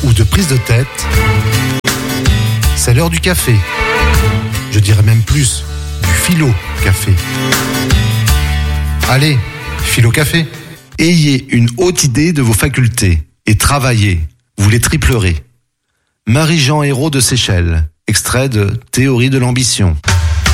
ou de prise de tête, c'est l'heure du café. Je dirais même plus, du philo-café. Allez, philo-café. Ayez une haute idée de vos facultés et travaillez, vous les triplerez. Marie-Jean Hérault de Seychelles, extrait de Théorie de l'ambition.